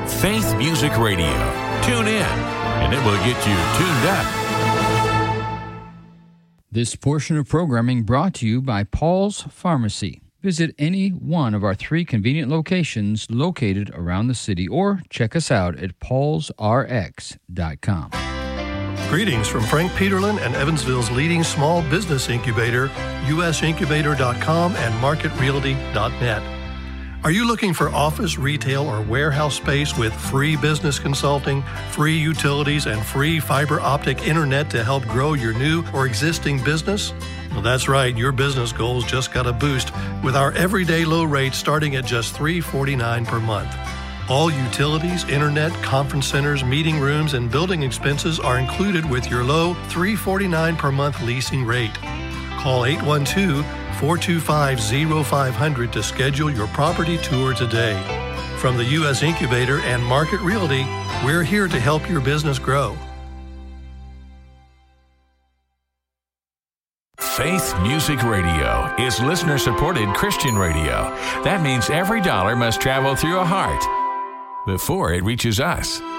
Faith Music Radio. Tune in, and it will get you tuned up. This portion of programming brought to you by Paul's Pharmacy. Visit any one of our 3 convenient locations located around the city or check us out at paulsrx.com. Greetings from Frank Peterlin and Evansville's leading small business incubator, usincubator.com and marketrealty.net. Are you looking for office, retail, or warehouse space with free business consulting, free utilities, and free fiber optic internet to help grow your new or existing business? Well, that's right. Your business goals just got a boost with our everyday low rate starting at just $349 per month. All utilities, internet, conference centers, meeting rooms, and building expenses are included with your low $349 per month leasing rate. Call 812-425-0500 to schedule your property tour today. From the U.S. Incubator and Market Realty, we're here to help your business grow. Faith Music Radio is listener-supported Christian radio. That means every dollar must travel through a heart before it reaches us.